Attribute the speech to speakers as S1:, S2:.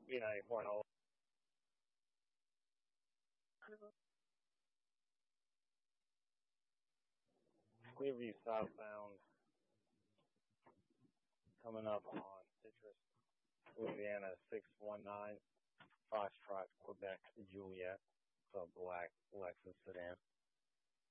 S1: B98.0. Clearview southbound coming up on Citrus, Louisiana 619, Foxtrot, Quebec, Juliet. It's a black Lexus sedan.